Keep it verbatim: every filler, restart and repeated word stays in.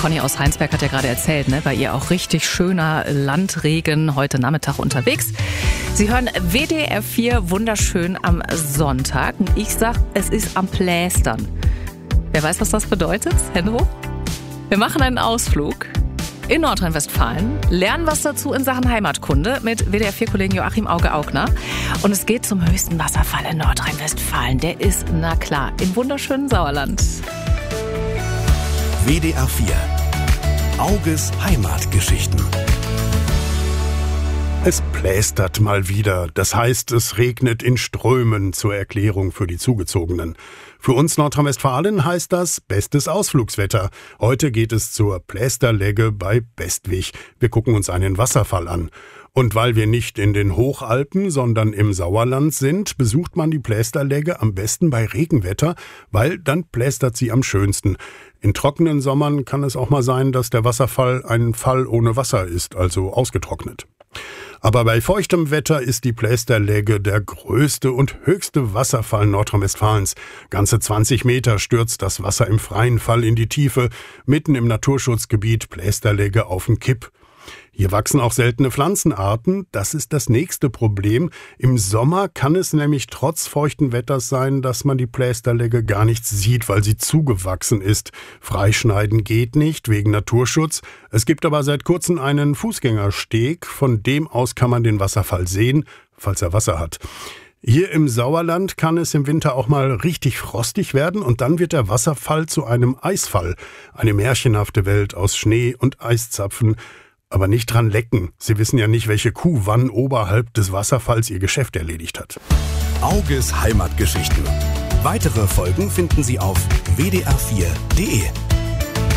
Conny aus Heinsberg hat ja gerade erzählt, ne, bei ihr auch richtig schöner Landregen heute Nachmittag unterwegs. Sie hören W D R vier wunderschön am Sonntag. Ich sag, es ist am Plästern. Wer weiß, was das bedeutet, Henro? Wir machen einen Ausflug in Nordrhein-Westfalen, lernen was dazu in Sachen Heimatkunde mit W D R vier-Kollegen Joachim Auge-Augner. Und es geht zum höchsten Wasserfall in Nordrhein-Westfalen. Der ist, na klar, im wunderschönen Sauerland. W D R vier. Auges Heimatgeschichten. Es plästert mal wieder. Das heißt, es regnet in Strömen zur Erklärung für die Zugezogenen. Für uns Nordrhein-Westfalen heißt das bestes Ausflugswetter. Heute geht es zur Plästerlegge bei Bestwig. Wir gucken uns einen Wasserfall an. Und weil wir nicht in den Hochalpen, sondern im Sauerland sind, besucht man die Plästerlegge am besten bei Regenwetter, weil dann plästert sie am schönsten. In trockenen Sommern kann es auch mal sein, dass der Wasserfall ein Fall ohne Wasser ist, also ausgetrocknet. Aber bei feuchtem Wetter ist die Plästerlegge der größte und höchste Wasserfall Nordrhein-Westfalens. Ganze zwanzig Meter stürzt das Wasser im freien Fall in die Tiefe, mitten im Naturschutzgebiet Plästerlegge auf den Kipp. Hier wachsen auch seltene Pflanzenarten. Das ist das nächste Problem. Im Sommer kann es nämlich trotz feuchten Wetters sein, dass man die Plästerlegge gar nicht sieht, weil sie zugewachsen ist. Freischneiden geht nicht, wegen Naturschutz. Es gibt aber seit kurzem einen Fußgängersteg. Von dem aus kann man den Wasserfall sehen, falls er Wasser hat. Hier im Sauerland kann es im Winter auch mal richtig frostig werden und dann wird der Wasserfall zu einem Eisfall. Eine märchenhafte Welt aus Schnee und Eiszapfen. Aber nicht dran lecken. Sie wissen ja nicht, welche Kuh wann oberhalb des Wasserfalls ihr Geschäft erledigt hat. Auges Heimatgeschichten. Weitere Folgen finden Sie auf w d r vier punkt d e.